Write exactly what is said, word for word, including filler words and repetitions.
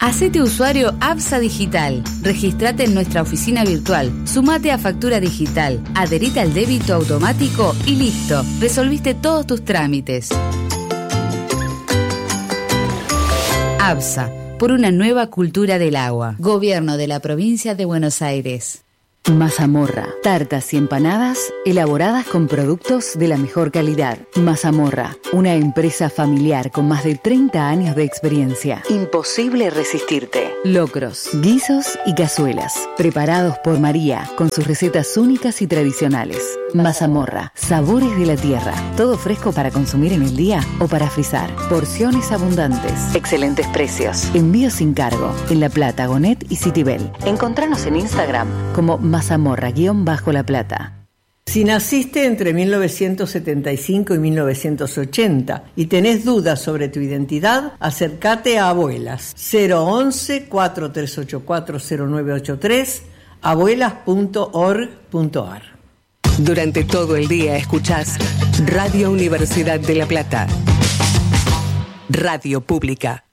Hacete usuario ABSA Digital. Registrate en nuestra oficina virtual. Sumate a Factura Digital. Adherite al débito automático y listo. Resolviste todos tus trámites. ABSA, por una nueva cultura del agua. Gobierno de la Provincia de Buenos Aires. Mazamorra, tartas y empanadas elaboradas con productos de la mejor calidad. Mazamorra, una empresa familiar con más de treinta años de experiencia. Imposible resistirte. Locros, guisos y cazuelas, preparados por María, con sus recetas únicas y tradicionales. Mazamorra, sabores de la tierra, todo fresco para consumir en el día o para frizar. Porciones abundantes, excelentes precios. Envío sin cargo, en La Plata, Gonet y Citibel. Encontranos en Instagram como Mazamorra-La Plata. Si naciste entre mil novecientos setenta y cinco y mil novecientos ochenta y tenés dudas sobre tu identidad, acércate a Abuelas. cero once, cuatro tres ocho cuatro, cero nueve ocho tres, abuelas punto org punto ar. Durante todo el día escuchás Radio Universidad de La Plata. Radio Pública.